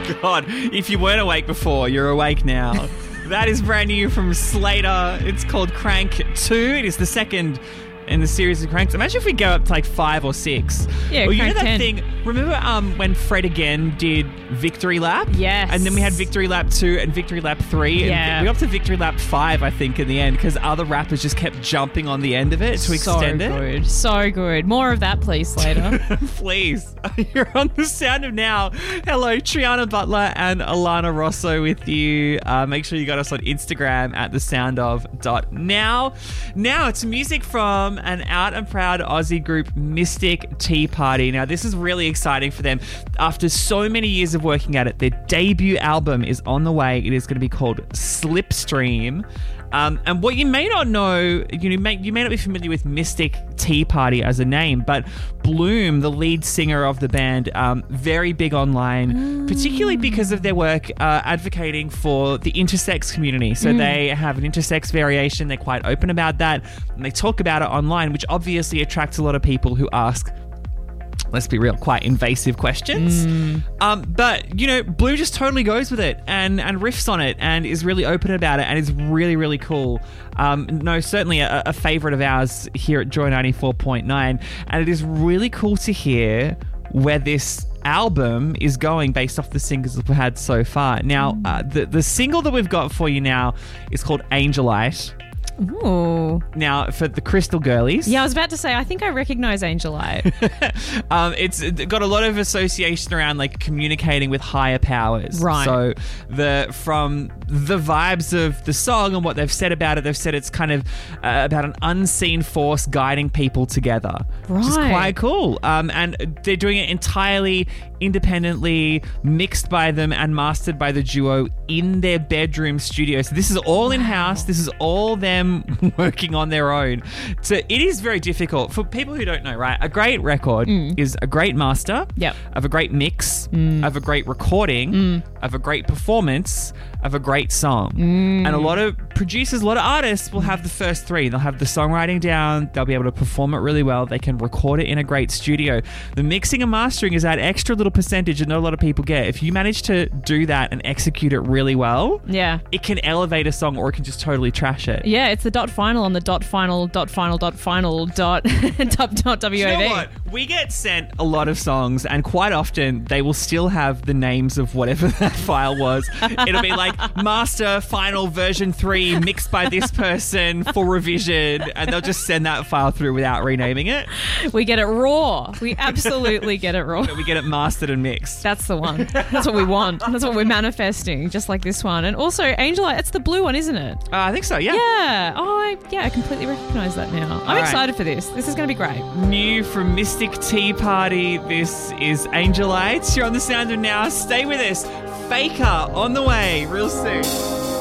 God, if you weren't awake before, you're awake now. That is brand new from Slater. It's called Crank 2. It is the second in the series of Cranks. Imagine if we go up to like 5 or 6. Yeah, or you know Crank that 10. thing? Remember when Fred again did Victory Lap? Yes. And then we had Victory Lap 2 and Victory Lap 3. Yeah. And we got up to Victory Lap 5, I think, in the end, because other rappers just kept jumping on the end of it to extend it. So good. So good. More of that, please, Slater. Please. You're on The Sound of Now. Hello, Triana Butler and Alana Rosso with you. Make sure you got us on Instagram at thesoundof.now. Now, it's music from an out and proud Aussie group, Mystic Tea Party. Now, this is really exciting for them. After so many years of working at it, their debut album is on the way. It is going to be called Slipstream. And what you may not know, you may not be familiar with Mystic Tea Party as a name, but Bloom, the lead singer of the band, very big online, particularly because of their work advocating for the intersex community. So they have an intersex variation. They're quite open about that. And they talk about it online, which obviously attracts a lot of people who ask, let's be real, quite invasive questions. But, you know, Blue just totally goes with it and riffs on it and is really open about it and is really, really cool. No, certainly a favourite of ours here at Joy 94.9. And it is really cool to hear where this album is going based off the singles that we've had so far. Now, the single that we've got for you now is called Angelite. Ooh. Now, for the Crystal Girlies. Yeah, I was about to say, I think I recognise Angelite. It's got a lot of association around like communicating with higher powers. Right. So from the vibes of the song and what they've said about it, they've said it's kind of about an unseen force guiding people together. Which is Right. quite cool. And they're doing it entirely independently, mixed by them and mastered by the duo in their bedroom studio. So this is all in-house. This is all them working on their own. So it is very difficult. For people who don't know, right, a great record is a great master of a great mix, of a great recording, of a great performance, of a great song. And a lot of producers, a lot of artists will have the first three. They'll have the songwriting down. They'll be able to perform it really well. They can record it in a great studio. The mixing and mastering is that extra little percentage that not a lot of people get. If you manage to do that and execute it really well, it can elevate a song or it can just totally trash it. Yeah, it's the dot final on the dot final dot final dot final dot WAV. You know what? We get sent a lot of songs and quite often they will still have the names of whatever that file was. It'll be like master final version 3 mixed by this person for revision, and they'll just send that file through without renaming it. We get it raw. We absolutely get it raw. We get it mastered and mixed. That's the one. That's what we want. That's what we're manifesting, just like this one. And also, Angelite, it's the blue one, isn't it? I think so, yeah. Yeah. Oh, I completely recognise that now. I'm excited for this. This is going to be great. New from Mystic Tea Party. This is Angelites. You're on The Sound of Now. Stay with us. Faker on the way real soon.